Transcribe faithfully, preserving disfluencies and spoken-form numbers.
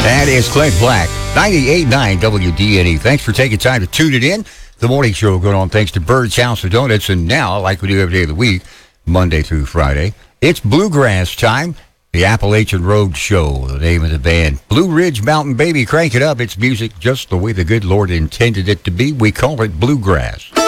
That is Clint Black, ninety-eight point nine W D N E. Thanks for taking time to tune it in. The morning show going on thanks to Bird's House of Donuts. And now, like we do every day of the week, Monday through Friday, it's Bluegrass time. The Appalachian Road Show, the name of the band. Blue Ridge Mountain Baby, crank it up. It's music just the way the good Lord intended it to be. We call it Bluegrass.